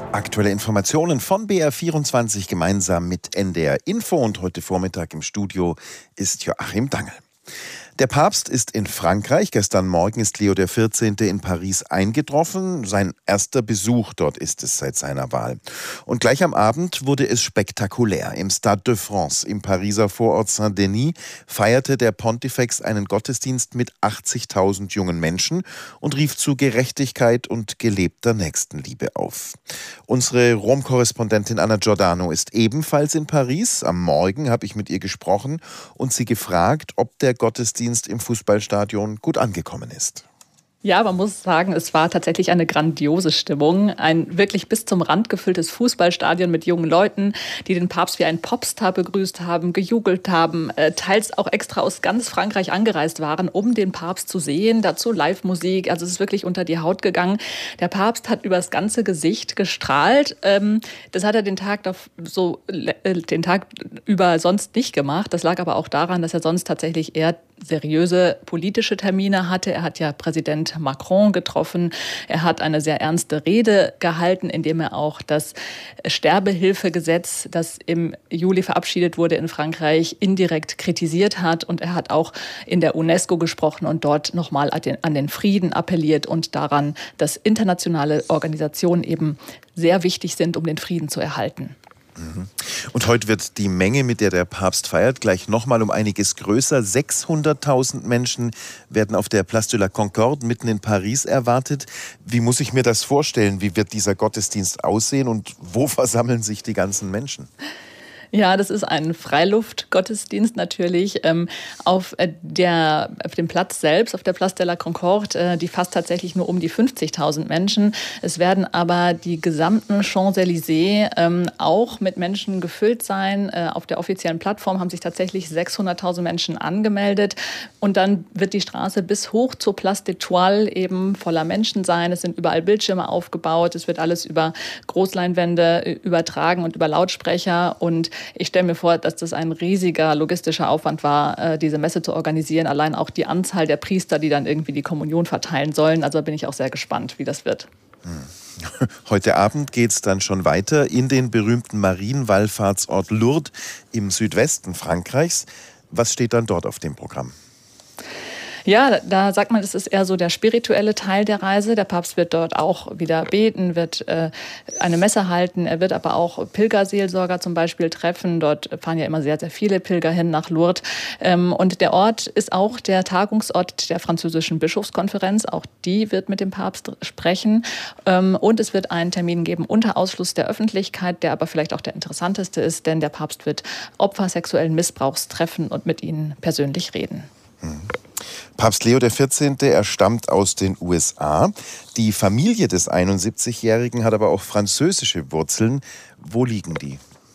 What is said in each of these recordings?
Aktuelle Informationen von BR24 gemeinsam mit NDR Info, und heute Vormittag im Studio ist Joachim Dangel. Der Papst ist in Frankreich. Gestern Morgen ist Leo XIV. In Paris eingetroffen. Sein erster Besuch dort ist es seit seiner Wahl. Und gleich am Abend wurde es spektakulär. Im Stade de France im Pariser Vorort Saint-Denis feierte der Pontifex einen Gottesdienst mit 80.000 jungen Menschen und rief zu Gerechtigkeit und gelebter Nächstenliebe auf. Unsere Rom-Korrespondentin Anna Giordano ist ebenfalls in Paris. Am Morgen habe ich mit ihr gesprochen und sie gefragt, ob der Gottesdienst im Fußballstadion gut angekommen ist. Ja, man muss sagen, es war tatsächlich eine grandiose Stimmung. Ein wirklich bis zum Rand gefülltes Fußballstadion mit jungen Leuten, die den Papst wie einen Popstar begrüßt haben, gejubelt haben, teils auch extra aus ganz Frankreich angereist waren, um den Papst zu sehen. Dazu Live-Musik, also es ist wirklich unter die Haut gegangen. Der Papst hat über das ganze Gesicht gestrahlt. Das hat er den Tag über sonst nicht gemacht. Das lag aber auch daran, dass er sonst tatsächlich eher seriöse politische Termine hatte. Er hat ja Präsident Macron getroffen. Er hat eine sehr ernste Rede gehalten, indem er auch das Sterbehilfegesetz, das im Juli verabschiedet wurde in Frankreich, indirekt kritisiert hat. Und er hat auch in der UNESCO gesprochen und dort nochmal an den Frieden appelliert und daran, dass internationale Organisationen eben sehr wichtig sind, um den Frieden zu erhalten. Und heute wird die Menge, mit der der Papst feiert, gleich nochmal um einiges größer. 600.000 Menschen werden auf der Place de la Concorde mitten in Paris erwartet. Wie muss ich mir das vorstellen? Wie wird dieser Gottesdienst aussehen und wo versammeln sich die ganzen Menschen? Ja, das ist ein Freiluftgottesdienst natürlich. Auf dem Platz selbst, auf der Place de la Concorde, die fasst tatsächlich nur um die 50.000 Menschen. Es werden aber die gesamten Champs-Élysées auch mit Menschen gefüllt sein. Auf der offiziellen Plattform haben sich tatsächlich 600.000 Menschen angemeldet. Und dann wird die Straße bis hoch zur Place d'Étoile eben voller Menschen sein. Es sind überall Bildschirme aufgebaut. Es wird alles über Großleinwände übertragen und über Lautsprecher. Und ich stelle mir vor, dass das ein riesiger logistischer Aufwand war, diese Messe zu organisieren. Allein auch die Anzahl der Priester, die dann irgendwie die Kommunion verteilen sollen. Also bin ich auch sehr gespannt, wie das wird. Heute Abend geht es dann schon weiter in den berühmten Marienwallfahrtsort Lourdes im Südwesten Frankreichs. Was steht dann dort auf dem Programm? Ja, da sagt man, das ist eher so der spirituelle Teil der Reise. Der Papst wird dort auch wieder beten, wird eine Messe halten. Er wird aber auch Pilgerseelsorger zum Beispiel treffen. Dort fahren ja immer sehr, sehr viele Pilger hin nach Lourdes. Und der Ort ist auch der Tagungsort der französischen Bischofskonferenz. Auch die wird mit dem Papst sprechen. Und es wird einen Termin geben unter Ausschluss der Öffentlichkeit, der aber vielleicht auch der interessanteste ist, denn der Papst wird Opfer sexuellen Missbrauchs treffen und mit ihnen persönlich reden. Papst Leo XIV., er stammt aus den USA. Die Familie des 71-Jährigen hat aber auch französische Wurzeln. Wo liegen die?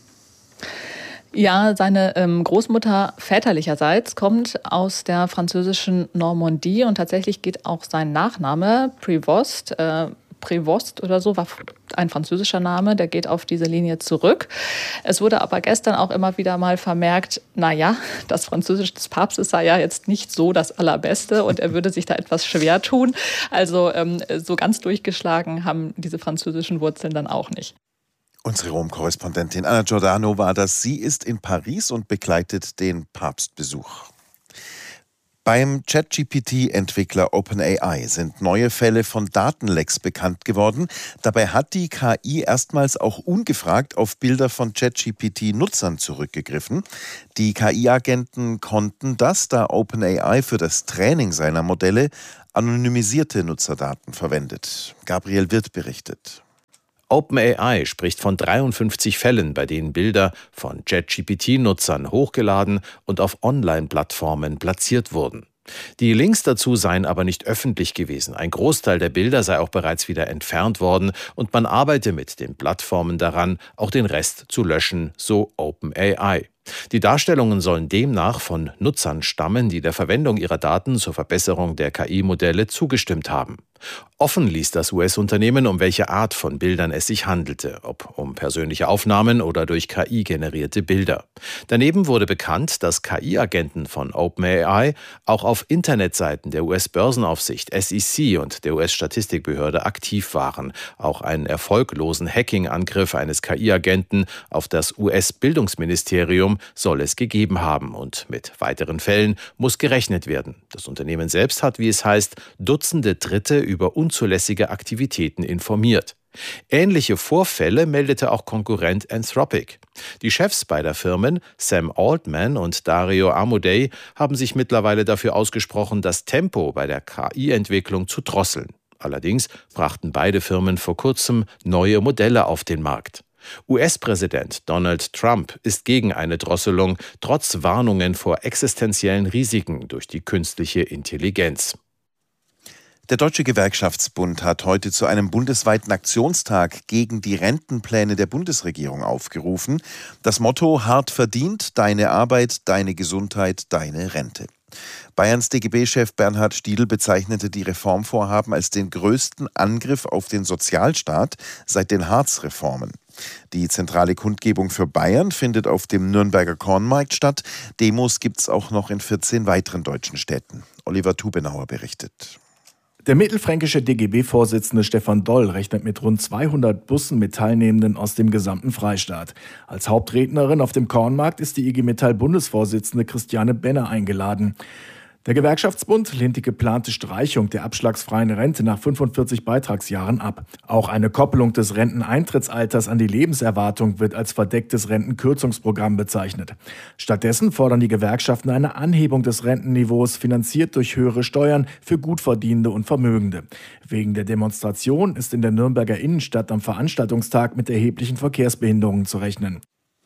Ja, seine Großmutter väterlicherseits kommt aus der französischen Normandie und tatsächlich geht auch sein Nachname Prévost oder so, war ein französischer Name, der geht auf diese Linie zurück. Es wurde aber gestern auch immer wieder mal vermerkt, das Französisch des Papstes sei ja jetzt nicht so das Allerbeste und er würde sich da etwas schwer tun. Also so ganz durchgeschlagen haben diese französischen Wurzeln dann auch nicht. Unsere Rom-Korrespondentin Anna Giordano war das. Sie ist in Paris und begleitet den Papstbesuch. Beim ChatGPT-Entwickler OpenAI sind neue Fälle von Datenlecks bekannt geworden. Dabei hat die KI erstmals auch ungefragt auf Bilder von ChatGPT-Nutzern zurückgegriffen. Die KI-Agenten konnten das, da OpenAI für das Training seiner Modelle anonymisierte Nutzerdaten verwendet. Gabriel Wirth berichtet. OpenAI spricht von 53 Fällen, bei denen Bilder von ChatGPT-Nutzern hochgeladen und auf Online-Plattformen platziert wurden. Die Links dazu seien aber nicht öffentlich gewesen. Ein Großteil der Bilder sei auch bereits wieder entfernt worden und man arbeite mit den Plattformen daran, auch den Rest zu löschen, so OpenAI. Die Darstellungen sollen demnach von Nutzern stammen, die der Verwendung ihrer Daten zur Verbesserung der KI-Modelle zugestimmt haben. Offen ließ das US-Unternehmen, um welche Art von Bildern es sich handelte, ob um persönliche Aufnahmen oder durch KI generierte Bilder. Daneben wurde bekannt, dass KI-Agenten von OpenAI auch auf Internetseiten der US-Börsenaufsicht SEC und der US-Statistikbehörde aktiv waren. Auch einen erfolglosen Hacking-Angriff eines KI-Agenten auf das US-Bildungsministerium soll es gegeben haben und mit weiteren Fällen muss gerechnet werden. Das Unternehmen selbst hat, wie es heißt, Dutzende Dritte über unzulässige Aktivitäten informiert. Ähnliche Vorfälle meldete auch Konkurrent Anthropic. Die Chefs beider Firmen, Sam Altman und Dario Amodei, haben sich mittlerweile dafür ausgesprochen, das Tempo bei der KI-Entwicklung zu drosseln. Allerdings brachten beide Firmen vor kurzem neue Modelle auf den Markt. US-Präsident Donald Trump ist gegen eine Drosselung, trotz Warnungen vor existenziellen Risiken durch die künstliche Intelligenz. Der Deutsche Gewerkschaftsbund hat heute zu einem bundesweiten Aktionstag gegen die Rentenpläne der Bundesregierung aufgerufen. Das Motto: hart verdient, deine Arbeit, deine Gesundheit, deine Rente. Bayerns DGB-Chef Bernhard Stiedl bezeichnete die Reformvorhaben als den größten Angriff auf den Sozialstaat seit den Hartz-Reformen. Die zentrale Kundgebung für Bayern findet auf dem Nürnberger Kornmarkt statt. Demos gibt es auch noch in 14 weiteren deutschen Städten. Oliver Tubenauer berichtet. Der mittelfränkische DGB-Vorsitzende Stefan Doll rechnet mit rund 200 Bussen mit Teilnehmenden aus dem gesamten Freistaat. Als Hauptrednerin auf dem Kornmarkt ist die IG Metall-Bundesvorsitzende Christiane Benner eingeladen. Der Gewerkschaftsbund lehnt die geplante Streichung der abschlagsfreien Rente nach 45 Beitragsjahren ab. Auch eine Koppelung des Renteneintrittsalters an die Lebenserwartung wird als verdecktes Rentenkürzungsprogramm bezeichnet. Stattdessen fordern die Gewerkschaften eine Anhebung des Rentenniveaus, finanziert durch höhere Steuern für Gutverdienende und Vermögende. Wegen der Demonstration ist in der Nürnberger Innenstadt am Veranstaltungstag mit erheblichen Verkehrsbehinderungen zu rechnen.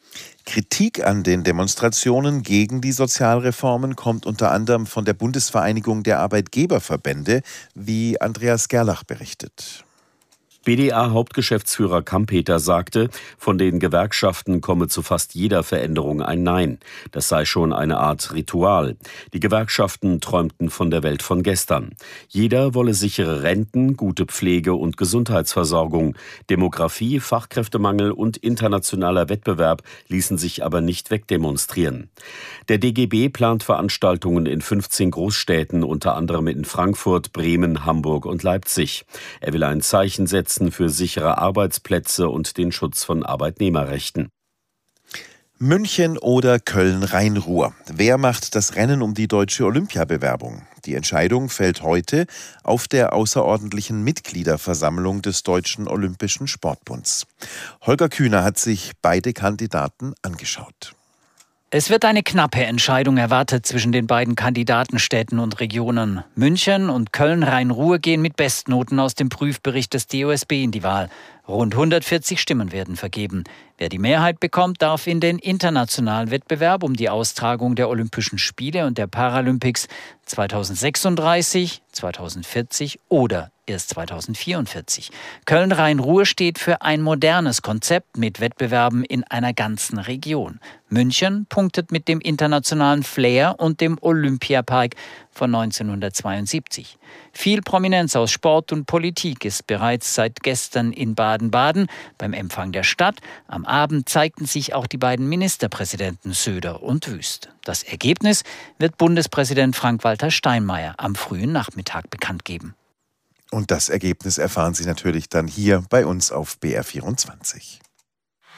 Kritik an den Demonstrationen gegen die Sozialreformen kommt unter anderem von der Bundesvereinigung der Arbeitgeberverbände, wie Andreas Gerlach berichtet. BDA-Hauptgeschäftsführer Kampeter sagte, von den Gewerkschaften komme zu fast jeder Veränderung ein Nein. Das sei schon eine Art Ritual. Die Gewerkschaften träumten von der Welt von gestern. Jeder wolle sichere Renten, gute Pflege und Gesundheitsversorgung. Demografie, Fachkräftemangel und internationaler Wettbewerb ließen sich aber nicht wegdemonstrieren. Der DGB plant Veranstaltungen in 15 Großstädten, unter anderem in Frankfurt, Bremen, Hamburg und Leipzig. Er will ein Zeichen setzen für sichere Arbeitsplätze und den Schutz von Arbeitnehmerrechten. München oder Köln-Rhein-Ruhr. Wer macht das Rennen um die deutsche Olympiabewerbung? Die Entscheidung fällt heute auf der außerordentlichen Mitgliederversammlung des Deutschen Olympischen Sportbunds. Holger Kühner hat sich beide Kandidaten angeschaut. Es wird eine knappe Entscheidung erwartet zwischen den beiden Kandidatenstädten und Regionen. München und Köln-Rhein-Ruhr gehen mit Bestnoten aus dem Prüfbericht des DOSB in die Wahl. Rund 140 Stimmen werden vergeben. Wer die Mehrheit bekommt, darf in den internationalen Wettbewerb um die Austragung der Olympischen Spiele und der Paralympics 2036, 2040 oder erst 2044. Köln-Rhein-Ruhr steht für ein modernes Konzept mit Wettbewerben in einer ganzen Region. München punktet mit dem internationalen Flair und dem Olympiapark von 1972. Viel Prominenz aus Sport und Politik ist bereits seit gestern in Baden-Baden beim Empfang der Stadt. Am Abend zeigten sich auch die beiden Ministerpräsidenten Söder und Wüst. Das Ergebnis wird Bundespräsident Frank-Walter Steinmeier am frühen Nachmittag bekannt geben. Und das Ergebnis erfahren Sie natürlich dann hier bei uns auf BR24.